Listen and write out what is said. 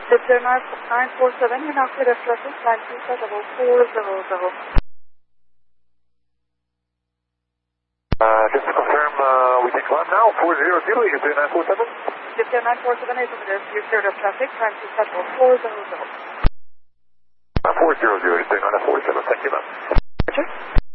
Victor 947, you're now cleared of traffic, time 27400. Just to confirm, we take one now, 400, you say 947? Victor 947 is over there, you're cleared of traffic, time 27400. 400, you say 947, thank you, ma'am. Roger.